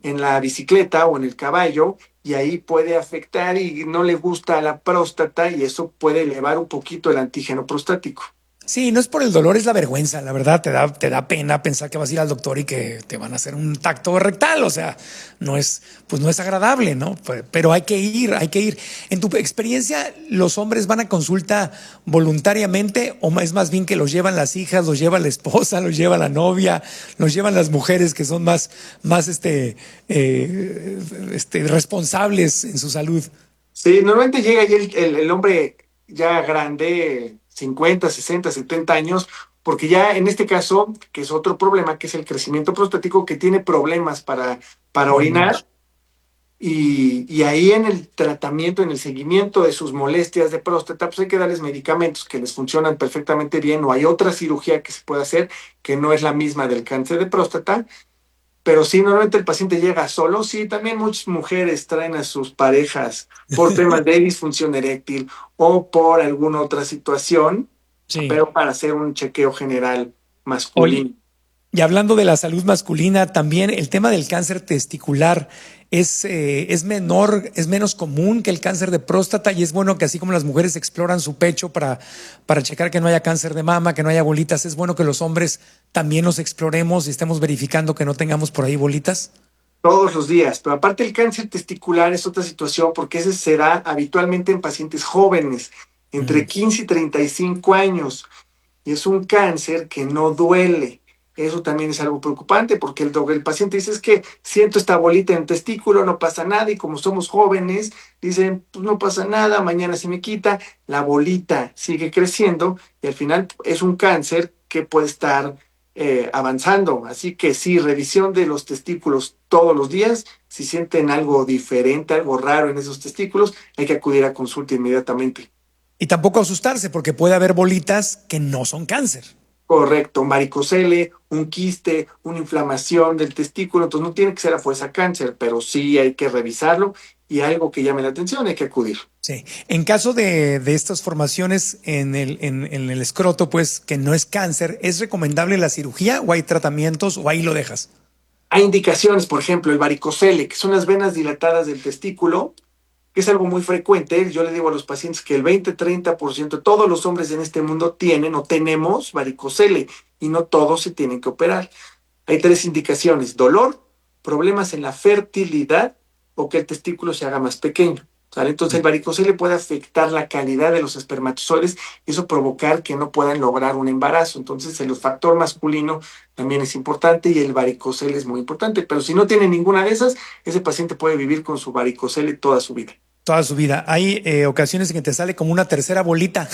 en la bicicleta o en el caballo y ahí puede afectar y no le gusta a la próstata y eso puede elevar un poquito el antígeno prostático. Sí, no es por el dolor, es la vergüenza. La verdad, te da pena pensar que vas a ir al doctor y que te van a hacer un tacto rectal. O sea, pues no es agradable, ¿no? Pero hay que ir, hay que ir. En tu experiencia, ¿los hombres van a consulta voluntariamente o es más bien que los llevan las hijas, los lleva la esposa, los lleva la novia, los llevan las mujeres que son más responsables en su salud? Sí, normalmente llega ahí el hombre ya grande, 50, 60, 70 años, porque ya en este caso, que es otro problema, que es el crecimiento prostático, que tiene problemas para Mm. orinar, y ahí en el tratamiento, en el seguimiento de sus molestias de próstata, pues hay que darles medicamentos que les funcionan perfectamente bien, o hay otra cirugía que se puede hacer que no es la misma del cáncer de próstata, pero sí, normalmente el paciente llega solo. Sí, también muchas mujeres traen a sus parejas por temas de disfunción eréctil o por alguna otra situación, Sí. pero para hacer un chequeo general Oye, masculino. y hablando de la salud masculina, también el tema del cáncer testicular es menor, es menos común que el cáncer de próstata y es bueno que así como las mujeres exploran su pecho para checar que no haya cáncer de mama, que no haya bolitas, es bueno que los hombres también los exploremos y estemos verificando que no tengamos por ahí bolitas. Todos los días, pero aparte el cáncer testicular es otra situación porque ese se da habitualmente en pacientes jóvenes, entre Mm. 15 y 35 años. Y es un cáncer que no duele. Eso también es algo preocupante porque el paciente dice es que siento esta bolita en el testículo, no pasa nada y como somos jóvenes, dicen pues no pasa nada, mañana se me quita, la bolita sigue creciendo y al final es un cáncer que puede estar avanzando. Así que sí, revisión de los testículos todos los días. Si sienten algo diferente, algo raro en esos testículos, hay que acudir a consulta inmediatamente. Y tampoco asustarse porque puede haber bolitas que no son cáncer. Correcto, varicocele, un quiste, una inflamación del testículo, entonces no tiene que ser a fuerza cáncer, pero sí hay que revisarlo y algo que llame la atención hay que acudir. Sí. En caso de estas formaciones en el escroto, pues que no es cáncer, ¿es recomendable la cirugía o hay tratamientos o ahí lo dejas? Hay indicaciones, por ejemplo, el varicocele, que son las venas dilatadas del testículo, que es algo muy frecuente. Yo le digo a los pacientes que el 20-30% de todos los hombres en este mundo tienen o tenemos varicocele y no todos se tienen que operar. Hay tres indicaciones: dolor, problemas en la fertilidad o que el testículo se haga más pequeño. ¿Sale? Entonces el varicocele puede afectar la calidad de los espermatozoides y eso provocar que no puedan lograr un embarazo. Entonces el factor masculino también es importante y el varicocele es muy importante. Pero si no tiene ninguna de esas, ese paciente puede vivir con su varicocele toda su vida. Toda su vida. Hay ocasiones en que te sale como una tercera bolita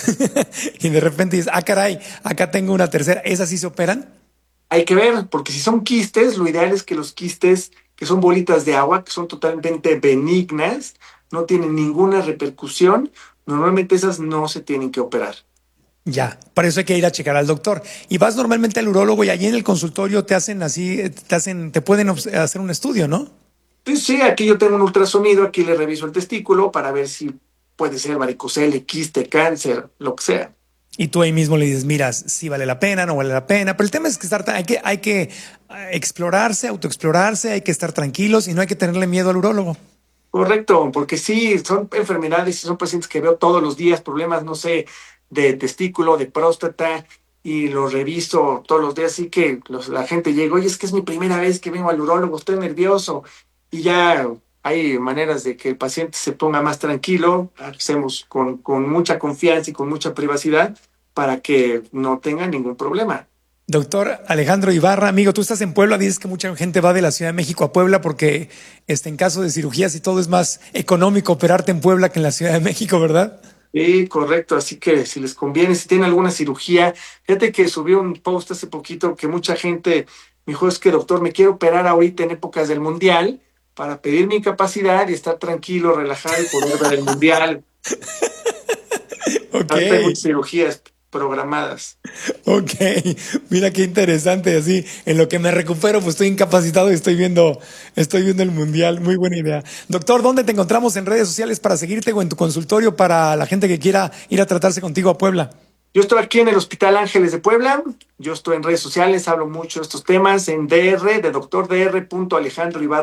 y de repente dices, ah, caray, acá tengo una tercera. ¿Esas sí se operan? Hay que ver, porque si son quistes, lo ideal es que los quistes, que son bolitas de agua, que son totalmente benignas, no tienen ninguna repercusión, normalmente esas no se tienen que operar. Ya, para eso hay que ir a checar al doctor. Y vas normalmente al urólogo y allí en el consultorio te hacen así, te pueden hacer un estudio, ¿no? Pues sí, aquí yo tengo un ultrasonido, aquí le reviso el testículo para ver si puede ser varicocele, quiste, cáncer, lo que sea. Y tú ahí mismo le dices, mira, si vale la pena, no vale la pena. Pero el tema es que hay que explorarse, autoexplorarse, hay que estar tranquilos y no hay que tenerle miedo al urólogo. Correcto, porque sí, son enfermedades y son pacientes que veo todos los días, problemas, no sé, de testículo, de próstata, y los reviso todos los días, así que la gente llega, oye, es que es mi primera vez que vengo al urólogo, estoy nervioso, y ya hay maneras de que el paciente se ponga más tranquilo, hacemos con mucha confianza y con mucha privacidad para que no tenga ningún problema. Doctor Alejandro Ibarra, amigo, tú estás en Puebla, dices que mucha gente va de la Ciudad de México a Puebla porque en caso de cirugías y todo es más económico operarte en Puebla que en la Ciudad de México, ¿verdad? Sí, correcto. Así que si les conviene, si tienen alguna cirugía, fíjate que subí un post hace poquito que mucha gente me dijo, es que doctor, me quiero operar ahorita en épocas del mundial para pedir mi incapacidad y estar tranquilo, relajado y poder ver el mundial. Ok, Ahorita hay muchas cirugías programadas. ok. Mira qué interesante. Así, en lo que me recupero, pues estoy incapacitado y estoy viendo el mundial. Muy buena idea. Doctor, ¿dónde te encontramos en redes sociales para seguirte o en tu consultorio para la gente que quiera ir a tratarse contigo a Puebla? Yo estoy aquí en el Hospital Ángeles de Puebla. Yo estoy en redes sociales, hablo mucho de estos temas en DR, de doctor Dr. Alejandro Ibarra.